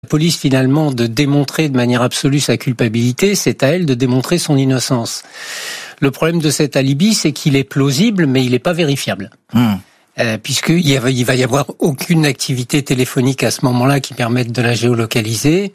La police, finalement, de démontrer de manière absolue sa culpabilité, c'est à elle de démontrer son innocence. Le problème de cet alibi, c'est qu'il est plausible, mais il n'est pas vérifiable. Puisqu'il va y avoir aucune activité téléphonique à ce moment-là qui permette de la géolocaliser.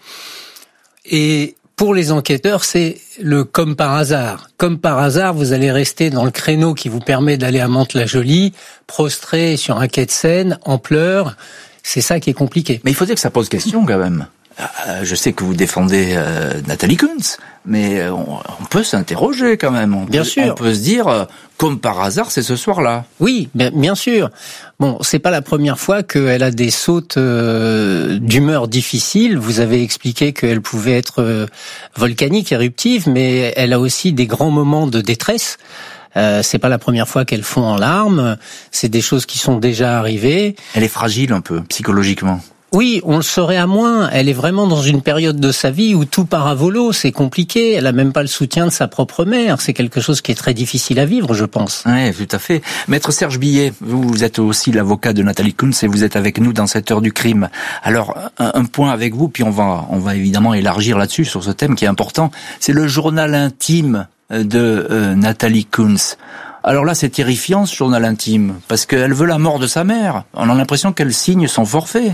Et pour les enquêteurs, c'est le comme par hasard. Comme par hasard, vous allez rester dans le créneau qui vous permet d'aller à Mantes-la-Jolie, prostré sur un quai de Seine, en pleurs. C'est ça qui est compliqué. Mais il faut dire que ça pose question quand même. Je sais que vous défendez Nathalie Kunz, mais on peut s'interroger quand même. Bien sûr. On peut se dire, comme par hasard, c'est ce soir-là. Oui, bien sûr. Bon, c'est pas la première fois qu'elle a des sautes d'humeur difficiles. Vous avez expliqué qu'elle pouvait être volcanique, éruptive, mais elle a aussi des grands moments de détresse. C'est pas la première fois qu'elle fond en larmes. C'est des choses qui sont déjà arrivées. Elle est fragile un peu, psychologiquement. Oui, on le saurait à moins. Elle est vraiment dans une période de sa vie où tout part à volo, c'est compliqué. Elle a même pas le soutien de sa propre mère. C'est quelque chose qui est très difficile à vivre, je pense. Oui, tout à fait. Maître Serge Billet, vous êtes aussi l'avocat de Nathalie Kunz et vous êtes avec nous dans cette heure du crime. Alors, un point avec vous, puis on va évidemment élargir là-dessus, sur ce thème qui est important. C'est le journal intime de Nathalie Kunz. Alors là, c'est terrifiant, ce journal intime, parce qu'elle veut la mort de sa mère. On a l'impression qu'elle signe son forfait.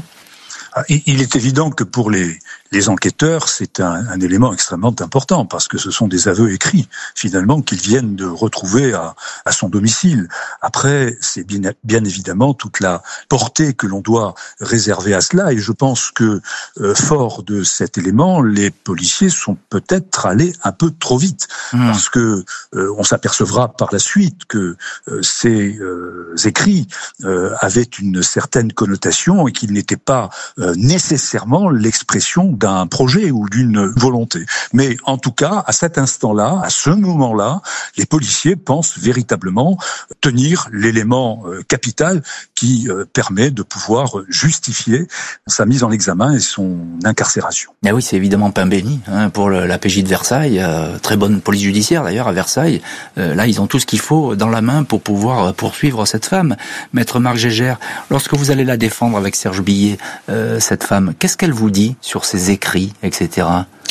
Il est évident que pour les enquêteurs, c'est un élément extrêmement important parce que ce sont des aveux écrits, finalement, qu'ils viennent de retrouver à son domicile. Après, c'est bien évidemment toute la portée que l'on doit réserver à cela et je pense que, fort de cet élément, les policiers sont peut-être allés un peu trop vite parce que on s'apercevra par la suite que ces écrits avaient une certaine connotation et qu'ils n'étaient pas nécessairement l'expression d'un projet ou d'une volonté. Mais en tout cas, à cet instant-là, à ce moment-là, les policiers pensent véritablement tenir l'élément capital qui permet de pouvoir justifier sa mise en examen et son incarcération. Ah oui, c'est évidemment pain béni pour la PJ de Versailles, très bonne police judiciaire d'ailleurs à Versailles. Là, ils ont tout ce qu'il faut dans la main pour pouvoir poursuivre cette femme. Maître Marc Gégère, lorsque vous allez la défendre avec Serge Billet, cette femme, qu'est-ce qu'elle vous dit sur ses écrits, etc.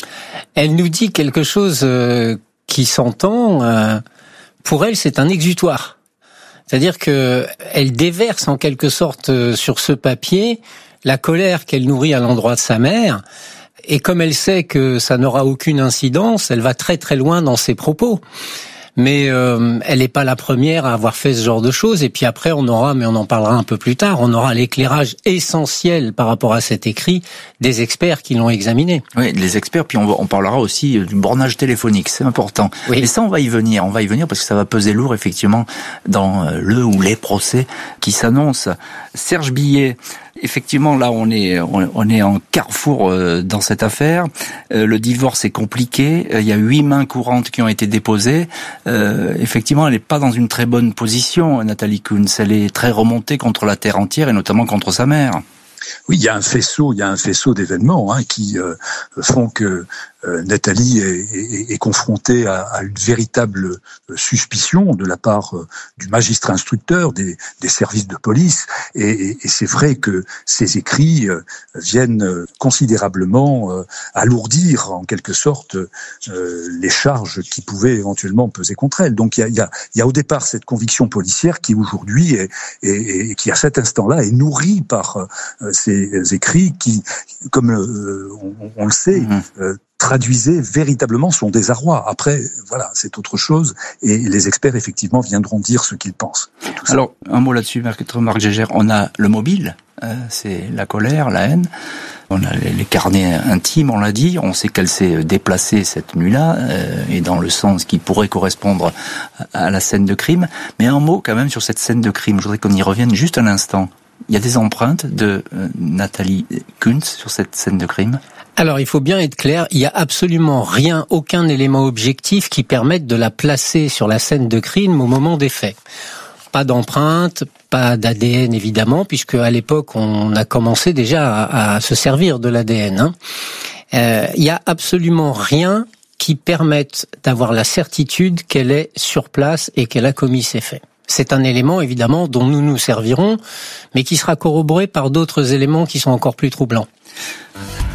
Elle nous dit quelque chose qui s'entend. Pour elle, c'est un exutoire. C'est-à-dire que elle déverse en quelque sorte sur ce papier la colère qu'elle nourrit à l'endroit de sa mère. Et comme elle sait que ça n'aura aucune incidence, elle va très très loin dans ses propos. Mais elle n'est pas la première à avoir fait ce genre de choses. Et puis après, on aura, mais on en parlera un peu plus tard, on aura l'éclairage essentiel par rapport à cet écrit des experts qui l'ont examiné. Oui, les experts, puis on parlera aussi du bornage téléphonique, c'est important. Oui. Et ça, on va y venir parce que ça va peser lourd, effectivement, dans le ou les procès qui s'annoncent. Serge Billet, effectivement, là, on est en carrefour dans cette affaire. Le divorce est compliqué. Il y a 8 mains courantes qui ont été déposées. Effectivement, elle n'est pas dans une très bonne position, Nathalie Kunz. Elle est très remontée contre la terre entière et notamment contre sa mère. Oui, il y a un faisceau d'événements qui font que Nathalie est confrontée à une véritable suspicion de la part du magistrat instructeur des services de police et c'est vrai que ces écrits viennent considérablement alourdir en quelque sorte les charges qui pouvaient éventuellement peser contre elle. Donc il y a au départ cette conviction policière qui aujourd'hui est qui à cet instant-là est nourrie par ces écrits qui, comme on le sait, traduisait véritablement son désarroi. Après, voilà, c'est autre chose, et les experts, effectivement, viendront dire ce qu'ils pensent. Alors, un mot là-dessus, Maître Marc Gégère, on a le mobile, c'est la colère, la haine, on a les carnets intimes, on l'a dit, on sait qu'elle s'est déplacée cette nuit-là, et dans le sens qui pourrait correspondre à la scène de crime, mais un mot quand même sur cette scène de crime, je voudrais qu'on y revienne juste un instant. Il y a des empreintes de Nathalie Kunz sur cette scène de crime ? Alors, il faut bien être clair, il n'y a absolument rien, aucun élément objectif qui permette de la placer sur la scène de crime au moment des faits. Pas d'empreinte, pas d'ADN évidemment, puisque à l'époque, on a commencé déjà à se servir de l'ADN. Il n'y a absolument rien qui permette d'avoir la certitude qu'elle est sur place et qu'elle a commis ces faits. C'est un élément, évidemment, dont nous nous servirons, mais qui sera corroboré par d'autres éléments qui sont encore plus troublants.